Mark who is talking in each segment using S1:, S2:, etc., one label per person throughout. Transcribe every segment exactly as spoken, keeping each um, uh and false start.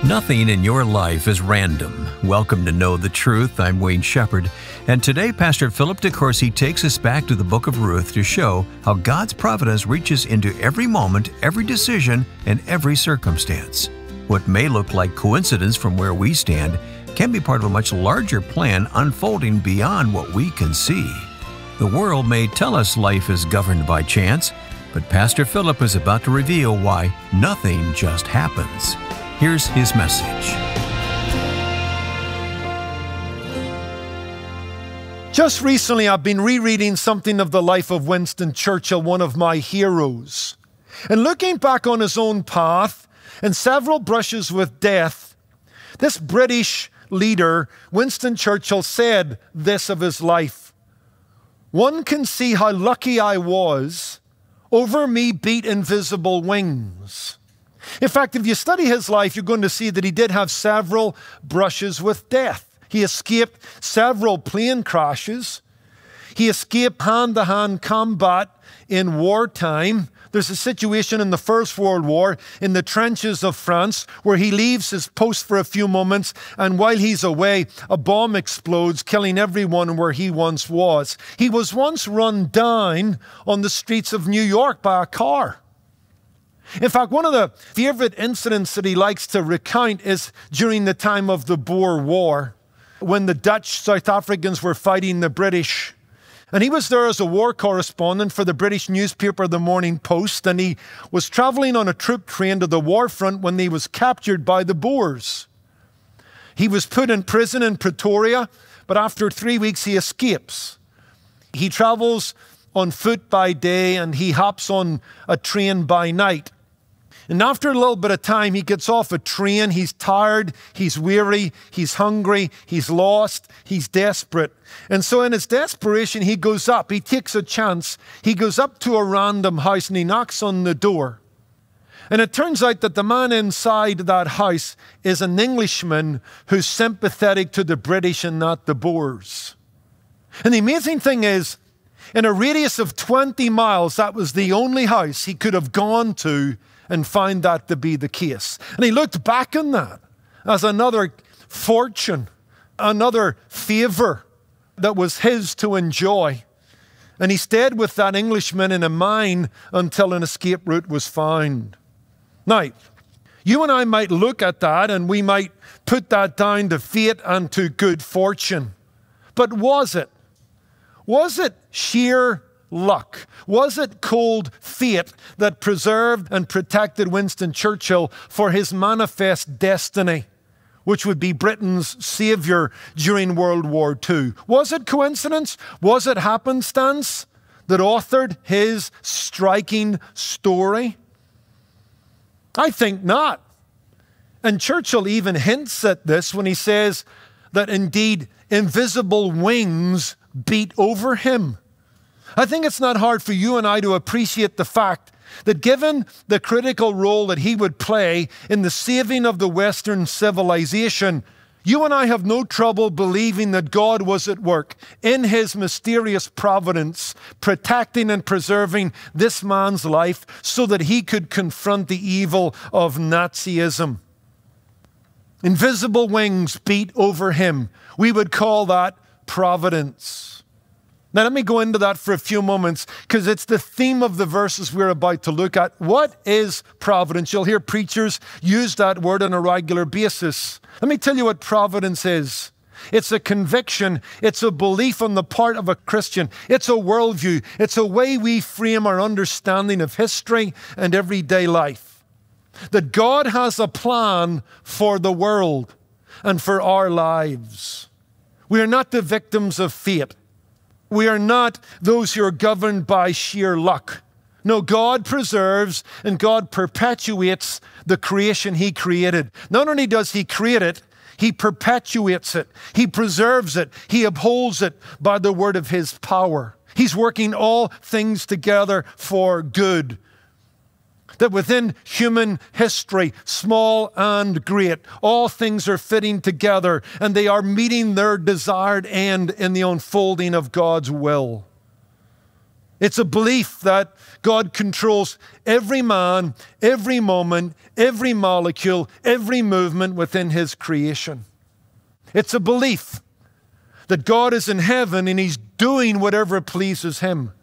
S1: Nothing in your life is random. Welcome to Know the Truth. I'm Wayne Shepherd, and today Pastor Philip DeCourcy takes us back to the book of Ruth to show how God's providence reaches into every moment, every decision, and every circumstance. What may look like coincidence from where we stand can be part of a much larger plan unfolding beyond what we can see. The world may tell us life is governed by chance, but Pastor Philip is about to reveal why nothing just happens. Here's his message.
S2: Just recently, I've been rereading something of the life of Winston Churchill, one of my heroes. And looking back on his own path and several brushes with death, this British leader, Winston Churchill, said this of his life: "One can see how lucky I was. Over me beat invisible wings." In fact, if you study his life, you're going to see that he did have several brushes with death. He escaped several plane crashes. He escaped hand-to-hand combat in wartime. There's a situation in the First World War in the trenches of France where he leaves his post for a few moments, and while he's away, a bomb explodes, killing everyone where he once was. He was once run down on the streets of New York by a car. In fact, one of the favorite incidents that he likes to recount is during the time of the Boer War, when the Dutch South Africans were fighting the British. And he was there as a war correspondent for the British newspaper, The Morning Post, and he was traveling on a troop train to the war front when he was captured by the Boers. He was put in prison in Pretoria, but after three weeks he escapes. He travels on foot by day and he hops on a train by night. And after a little bit of time, he gets off a train. He's tired, he's weary, he's hungry, he's lost, he's desperate. And so in his desperation, he goes up. He takes a chance. He goes up to a random house and he knocks on the door. And it turns out that the man inside that house is an Englishman who's sympathetic to the British and not the Boers. And the amazing thing is, in a radius of twenty miles, that was the only house he could have gone to and find that to be the case. And he looked back on that as another fortune, another favor that was his to enjoy. And he stayed with that Englishman in a mine until an escape route was found. Now, you and I might look at that and we might put that down to fate and to good fortune. But was it? Was it sheer luck? Was it cold fate that preserved and protected Winston Churchill for his manifest destiny, which would be Britain's savior during World War Two? Was it coincidence? Was it happenstance that authored his striking story? I think not. And Churchill even hints at this when he says that indeed invisible wings beat over him. I think it's not hard for you and I to appreciate the fact that given the critical role that he would play in the saving of the Western civilization, you and I have no trouble believing that God was at work in his mysterious providence, protecting and preserving this man's life so that he could confront the evil of Nazism. Invisible wings beat over him. We would call that providence. Now let me go into that for a few moments because it's the theme of the verses we're about to look at. What is providence? You'll hear preachers use that word on a regular basis. Let me tell you what providence is. It's a conviction. It's a belief on the part of a Christian. It's a worldview. It's a way we frame our understanding of history and everyday life. That God has a plan for the world and for our lives. We are not the victims of fate. We are not those who are governed by sheer luck. No, God preserves and God perpetuates the creation he created. Not only does he create it, he perpetuates it. He preserves it. He upholds it by the word of his power. He's working all things together for good. That within human history, small and great, all things are fitting together and they are meeting their desired end in the unfolding of God's will. It's a belief that God controls every man, every moment, every molecule, every movement within his creation. It's a belief that God is in heaven and he's doing whatever pleases him.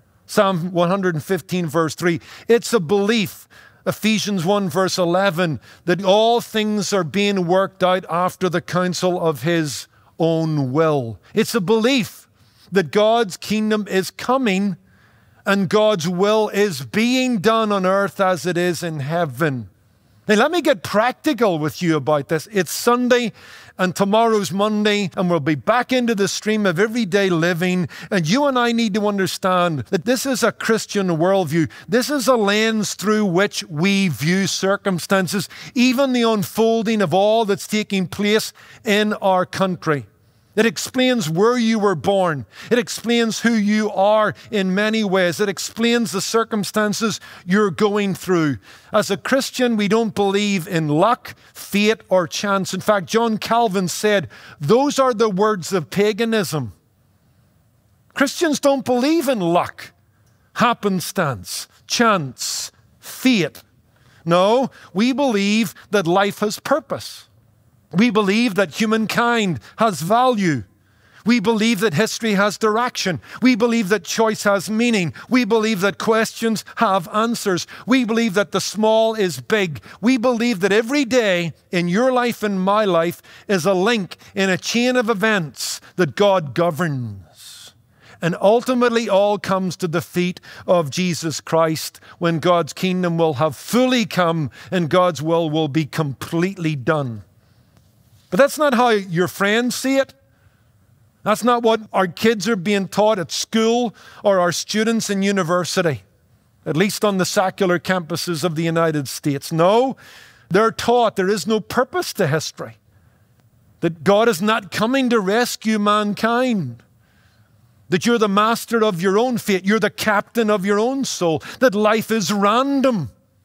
S2: Psalm one fifteen verse three. It's a belief, Ephesians one verse eleven, that all things are being worked out after the counsel of his own will. It's a belief that God's kingdom is coming and God's will is being done on earth as it is in heaven. Now, let me get practical with you about this. It's Sunday and tomorrow's Monday, and we'll be back into the stream of everyday living. And you and I need to understand that this is a Christian worldview. This is a lens through which we view circumstances, even the unfolding of all that's taking place in our country. It explains where you were born. It explains who you are in many ways. It explains the circumstances you're going through. As a Christian, we don't believe in luck, fate, or chance. In fact, John Calvin said, those are the words of paganism. Christians don't believe in luck, happenstance, chance, fate. No, we believe that life has purpose. We believe that humankind has value. We believe that history has direction. We believe that choice has meaning. We believe that questions have answers. We believe that the small is big. We believe that every day in your life and my life is a link in a chain of events that God governs. And ultimately all comes to the feet of Jesus Christ when God's kingdom will have fully come and God's will will be completely done. But that's not how your friends see it. That's not what our kids are being taught at school or our students in university, at least on the secular campuses of the United States. No, they're taught there is no purpose to history, that God is not coming to rescue mankind, that you're the master of your own fate, you're the captain of your own soul, that life is random.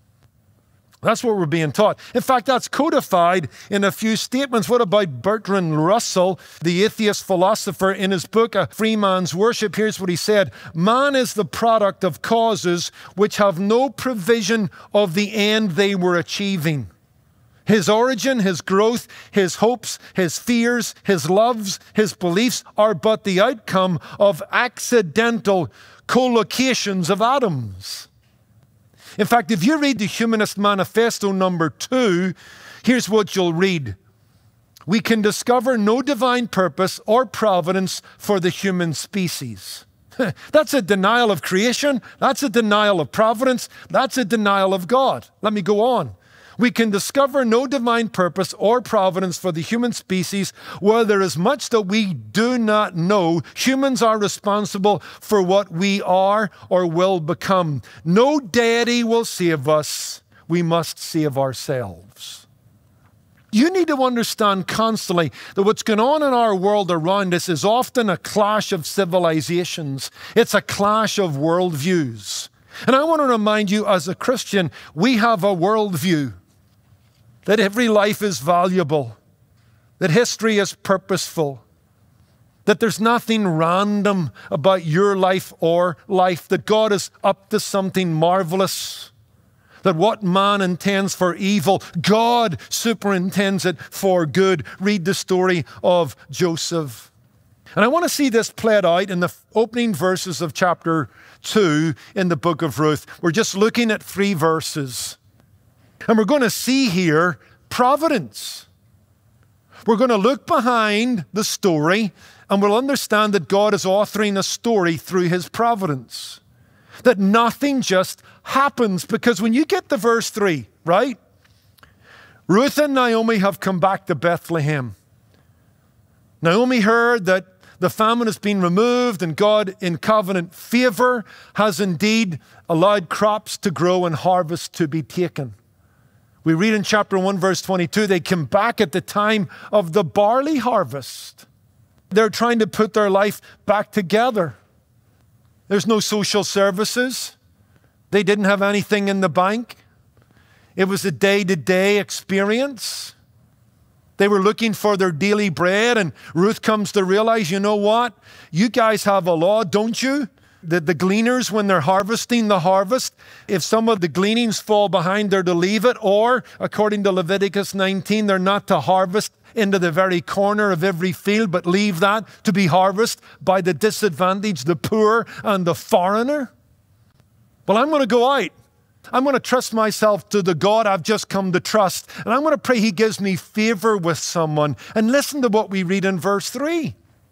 S2: That's what we're being taught. In fact, that's codified in a few statements. What about Bertrand Russell, the atheist philosopher, in his book, A Free Man's Worship? Here's what he said. Man is the product of causes which have no provision of the end they were achieving. His origin, his growth, his hopes, his fears, his loves, his beliefs are but the outcome of accidental collocations of atoms. In fact, if you read the Humanist Manifesto number two, here's what you'll read. We can discover no divine purpose or providence for the human species. That's a denial of creation. That's a denial of providence. That's a denial of God. Let me go on. We can discover no divine purpose or providence for the human species. While there is much that we do not know, humans are responsible for what we are or will become. No deity will save us. We must save ourselves. You need to understand constantly that what's going on in our world around us is often a clash of civilizations. It's a clash of worldviews. And I want to remind you, as a Christian, we have a worldview. That every life is valuable, that history is purposeful, that there's nothing random about your life or life, that God is up to something marvelous, that what man intends for evil, God superintends it for good. Read the story of Joseph. And I want to see this played out in the opening verses of chapter two in the book of Ruth. We're just looking at three verses. And we're going to see here providence. We're going to look behind the story and we'll understand that God is authoring a story through his providence. That nothing just happens, because when you get to verse three, right? Ruth and Naomi have come back to Bethlehem. Naomi heard that the famine has been removed and God in covenant favor has indeed allowed crops to grow and harvest to be taken. We read in chapter one, verse twenty-two, they came back at the time of the barley harvest. They're trying to put their life back together. There's no social services. They didn't have anything in the bank. It was a day-to-day experience. They were looking for their daily bread, and Ruth comes to realize, you know what? You guys have a law, don't you? the, the gleaners, when they're harvesting the harvest, if some of the gleanings fall behind, they're to leave it. Or, according to Leviticus nineteen, they're not to harvest into the very corner of every field, but leave that to be harvested by the disadvantaged, the poor, and the foreigner. Well, I'm going to go out. I'm going to trust myself to the God I've just come to trust. And I'm going to pray He gives me favor with someone. And listen to what we read in verse three.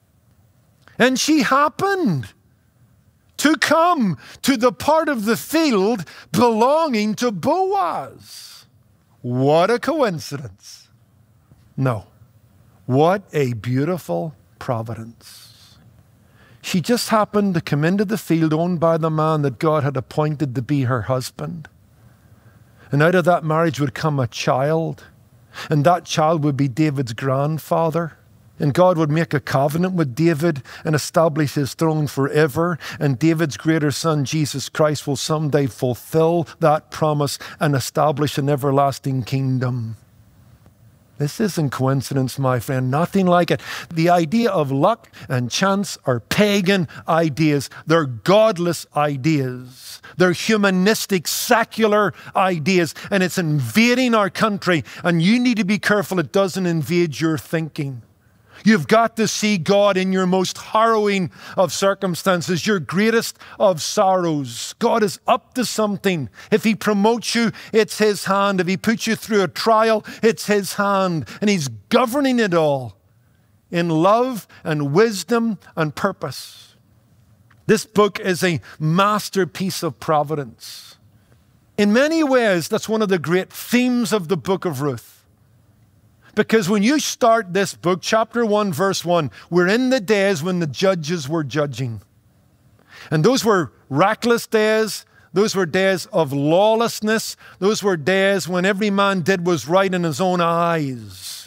S2: And she happened to come to the part of the field belonging to Boaz. What a coincidence. No. What a beautiful providence. She just happened to come into the field owned by the man that God had appointed to be her husband. And out of that marriage would come a child. And that child would be David's grandfather. And God would make a covenant with David and establish his throne forever. And David's greater son, Jesus Christ, will someday fulfill that promise and establish an everlasting kingdom. This isn't coincidence, my friend. Nothing like it. The idea of luck and chance are pagan ideas. They're godless ideas. They're humanistic, secular ideas. And it's invading our country. And you need to be careful it doesn't invade your thinking. You've got to see God in your most harrowing of circumstances, your greatest of sorrows. God is up to something. If He promotes you, it's His hand. If He puts you through a trial, it's His hand. And He's governing it all in love and wisdom and purpose. This book is a masterpiece of providence. In many ways, that's one of the great themes of the book of Ruth. Because when you start this book, chapter one, verse one, we're in the days when the judges were judging. And those were reckless days. Those were days of lawlessness. Those were days when every man did was right in his own eyes.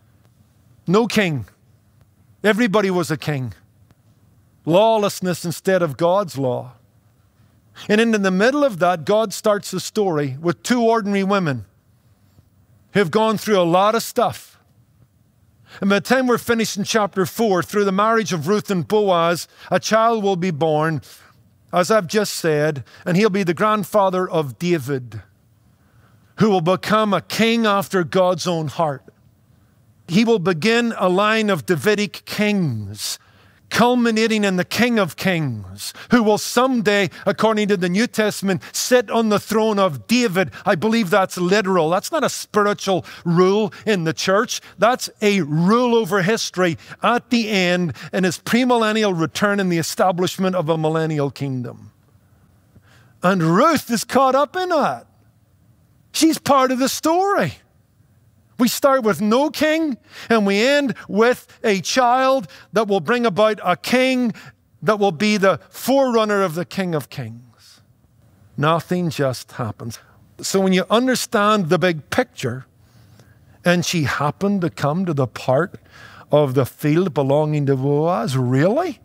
S2: No king. Everybody was a king. Lawlessness instead of God's law. And in the middle of that, God starts a story with two ordinary women who've gone through a lot of stuff. And by the time we're finished in chapter four, through the marriage of Ruth and Boaz, a child will be born, as I've just said, and he'll be the grandfather of David, who will become a king after God's own heart. He will begin a line of Davidic kings, culminating in the King of Kings, who will someday, according to the New Testament, sit on the throne of David. I believe that's literal. That's not a spiritual rule in the church. That's a rule over history at the end in His premillennial return and the establishment of a millennial kingdom. And Ruth is caught up in that. She's part of the story. We start with no king, and we end with a child that will bring about a king that will be the forerunner of the King of Kings. Nothing just happens. So when you understand the big picture, and she happened to come to the part of the field belonging to Boaz, really?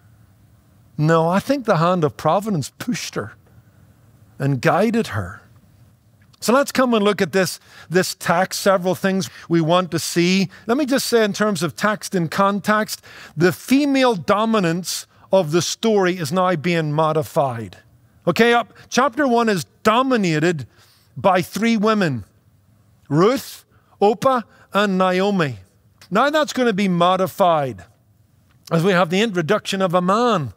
S2: No, I think the hand of providence pushed her and guided her. So let's come and look at this, this text, several things we want to see. Let me just say in terms of text and context, the female dominance of the story is now being modified. Okay, up, chapter one is dominated by three women, Ruth, Orpah, and Naomi. Now that's going to be modified as we have the introduction of a man,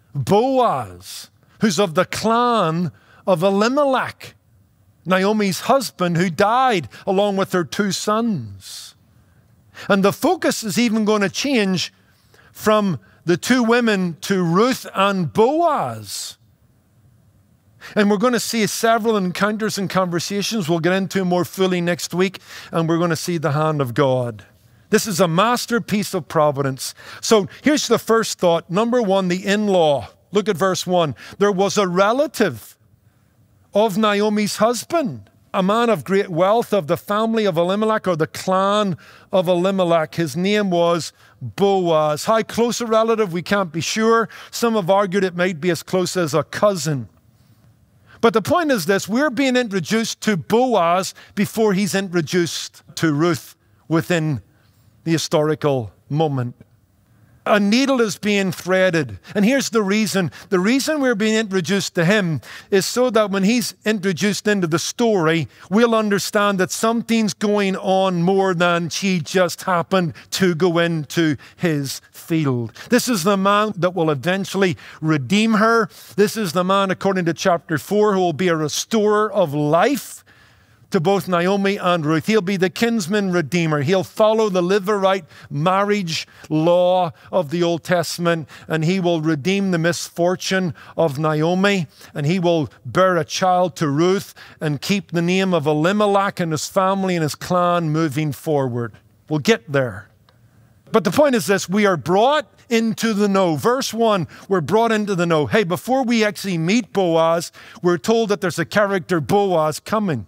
S2: Boaz, who's of the clan of Elimelech, Naomi's husband, who died along with her two sons. And the focus is even going to change from the two women to Ruth and Boaz. And we're going to see several encounters and conversations we'll get into more fully next week, and we're going to see the hand of God. This is a masterpiece of providence. So here's the first thought. Number one, the in-law. Look at verse one. There was a relative of Naomi's husband, a man of great wealth of the family of Elimelech, or the clan of Elimelech. His name was Boaz. How close a relative, we can't be sure. Some have argued it might be as close as a cousin. But the point is this, we're being introduced to Boaz before he's introduced to Ruth within the historical moment. A needle is being threaded. And here's the reason. The reason we're being introduced to him is so that when he's introduced into the story, we'll understand that something's going on more than she just happened to go into his field. This is the man that will eventually redeem her. This is the man, according to chapter four, who will be a restorer of life to both Naomi and Ruth. He'll be the kinsman redeemer. He'll follow the Levirate marriage law of the Old Testament, and he will redeem the misfortune of Naomi, and he will bear a child to Ruth and keep the name of Elimelech and his family and his clan moving forward. We'll get there. But the point is this: we are brought into the know. Verse one, we're brought into the know. Hey, before we actually meet Boaz, we're told that there's a character Boaz coming,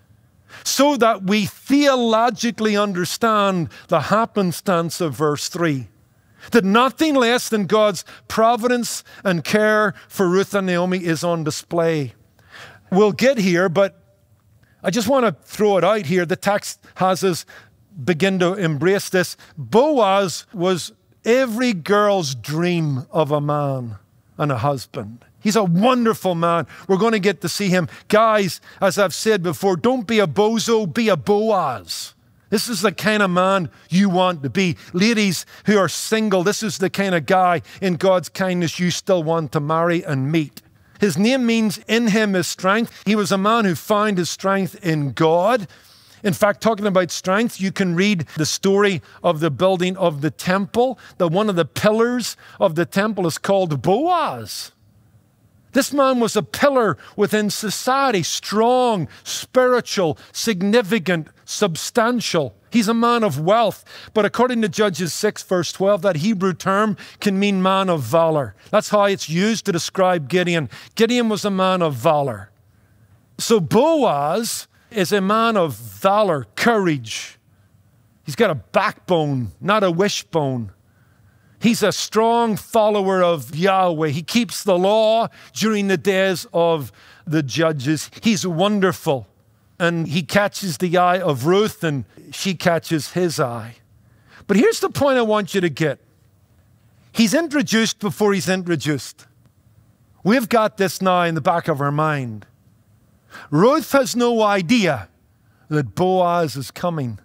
S2: so that we theologically understand the happenstance of verse three. That nothing less than God's providence and care for Ruth and Naomi is on display. We'll get here, but I just want to throw it out here. The text has us begin to embrace this. Boaz was every girl's dream of a man and a husband. He's a wonderful man. We're going to get to see him. Guys, as I've said before, don't be a bozo, be a Boaz. This is the kind of man you want to be. Ladies who are single, this is the kind of guy in God's kindness you still want to marry and meet. His name means in him is strength. He was a man who found his strength in God. In fact, talking about strength, you can read the story of the building of the temple. That one of the pillars of the temple is called Boaz. This man was a pillar within society, strong, spiritual, significant, substantial. He's a man of wealth. But according to Judges six, verse twelve, that Hebrew term can mean man of valor. That's how it's used to describe Gideon. Gideon was a man of valor. So Boaz is a man of valor, courage. He's got a backbone, not a wishbone. He's a strong follower of Yahweh. He keeps the law during the days of the judges. He's wonderful. And he catches the eye of Ruth, and she catches his eye. But here's the point I want you to get. He's introduced before he's introduced. We've got this now in the back of our mind. Ruth has no idea that Boaz is coming.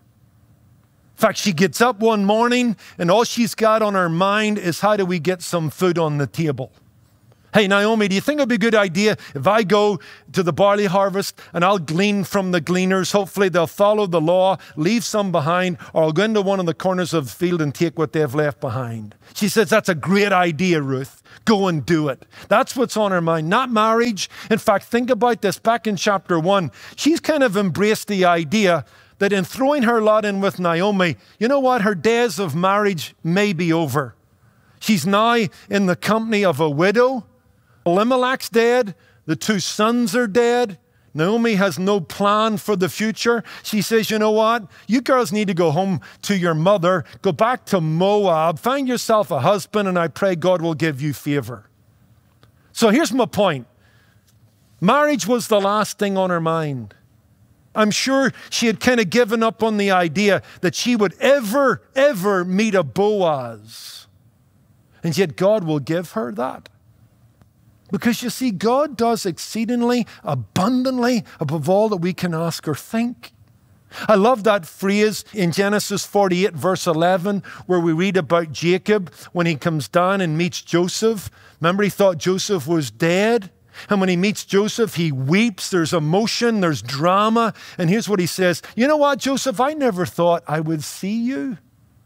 S2: In fact, she gets up one morning and all she's got on her mind is, how do we get some food on the table? Hey, Naomi, do you think it'd be a good idea if I go to the barley harvest and I'll glean from the gleaners? Hopefully they'll follow the law, leave some behind, or I'll go into one of the corners of the field and take what they've left behind. She says, that's a great idea, Ruth. Go and do it. That's what's on her mind, not marriage. In fact, think about this. Back in chapter one, she's kind of embraced the idea that in throwing her lot in with Naomi, you know what? Her days of marriage may be over. She's now in the company of a widow. Elimelech's dead. The two sons are dead. Naomi has no plan for the future. She says, you know what? You girls need to go home to your mother. Go back to Moab. Find yourself a husband, and I pray God will give you favor. So here's my point. Marriage was the last thing on her mind. I'm sure she had kind of given up on the idea that she would ever, ever meet a Boaz. And yet God will give her that. Because you see, God does exceedingly, abundantly, above all that we can ask or think. I love that phrase in Genesis forty-eight, verse eleven, where we read about Jacob when he comes down and meets Joseph. Remember, he thought Joseph was dead. And when he meets Joseph, he weeps. There's emotion, there's drama. And here's what he says. You know what, Joseph? I never thought I would see you,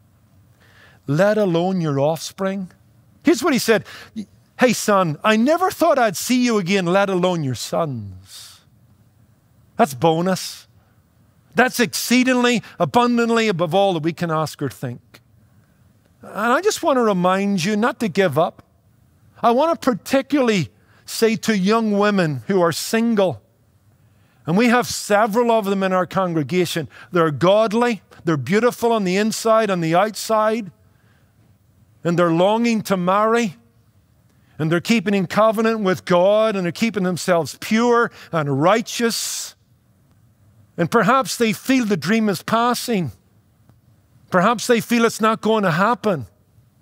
S2: let alone your offspring. Here's what he said. Hey, son, I never thought I'd see you again, let alone your sons. That's bonus. That's exceedingly, abundantly above all that we can ask or think. And I just want to remind you not to give up. I want to particularly say to young women who are single, and we have several of them in our congregation, they're godly, they're beautiful on the inside, on the outside, and they're longing to marry, and they're keeping in covenant with God, and they're keeping themselves pure and righteous. And perhaps they feel the dream is passing. Perhaps they feel it's not going to happen.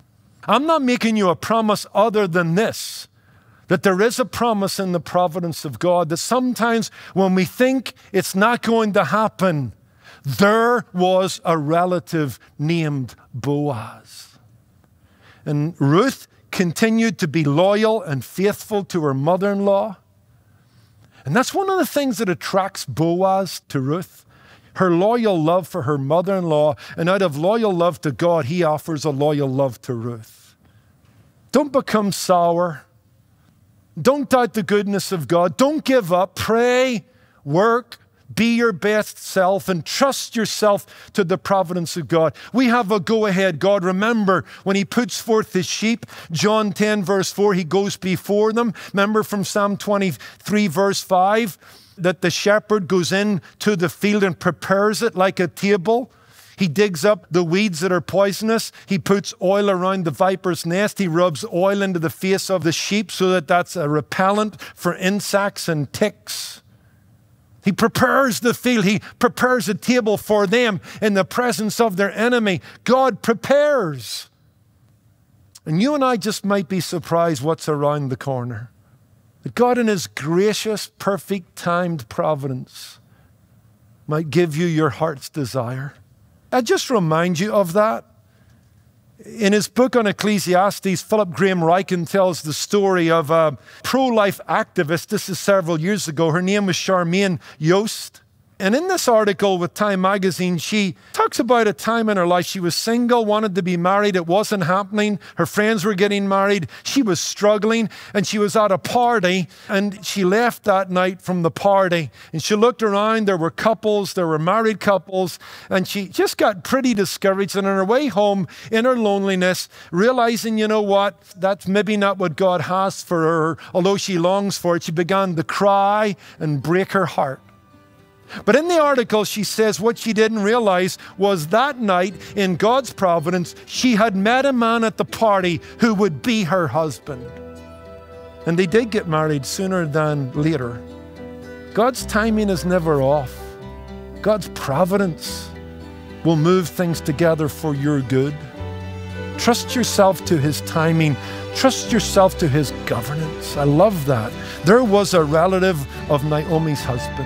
S2: I'm not making you a promise other than this, that there is a promise in the providence of God, that sometimes when we think it's not going to happen, there was a relative named Boaz. And Ruth continued to be loyal and faithful to her mother-in-law. And that's one of the things that attracts Boaz to Ruth, her loyal love for her mother-in-law. And out of loyal love to God, he offers a loyal love to Ruth. Don't become sour. Don't doubt the goodness of God. Don't give up. Pray, work, be your best self, and trust yourself to the providence of God. We have a go-ahead God. Remember, when he puts forth his sheep, John ten, verse four, he goes before them. Remember from Psalm twenty-three, verse five, that the shepherd goes in to the field and prepares it like a table. He digs up the weeds that are poisonous. He puts oil around the viper's nest. He rubs oil into the face of the sheep so that that's a repellent for insects and ticks. He prepares the field. He prepares a table for them in the presence of their enemy. God prepares. And you and I just might be surprised what's around the corner. That God in his gracious, perfect timed providence might give you your heart's desire. I just remind you of that. In his book on Ecclesiastes, Philip Graham Ryken tells the story of a pro-life activist. This is several years ago. Her name was Charmaine Yost. And in this article with Time magazine, she talks about a time in her life. She was single, wanted to be married. It wasn't happening. Her friends were getting married. She was struggling, and she was at a party, and she left that night from the party. And she looked around. There were couples. There were married couples. And she just got pretty discouraged. And on her way home, in her loneliness, realizing, you know what, that's maybe not what God has for her, although she longs for it, she began to cry and break her heart. But in the article, she says what she didn't realize was that night, in God's providence, she had met a man at the party who would be her husband. And they did get married sooner than later. God's timing is never off. God's providence will move things together for your good. Trust yourself to his timing. Trust yourself to his governance. I love that. There was a relative of Naomi's husband.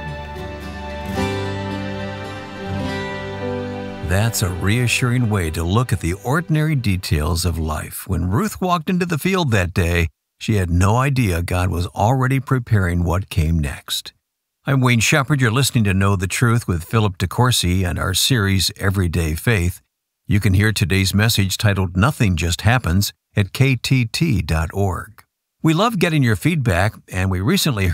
S1: That's a reassuring way to look at the ordinary details of life. When Ruth walked into the field that day, she had no idea God was already preparing what came next. I'm Wayne Shepherd. You're listening to Know the Truth with Philip DeCourcy and our series, Everyday Faith. You can hear today's message titled Nothing Just Happens at K T T dot org. We love getting your feedback, and we recently